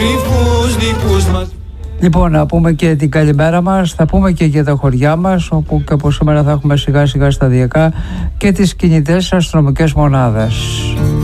Λοιπόν, να πούμε και την καλημέρα μας, θα πούμε και για τα χωριά μας, όπου και από σήμερα θα έχουμε σιγά σιγά σταδιακά και τις κινητές αστυνομικές μονάδες.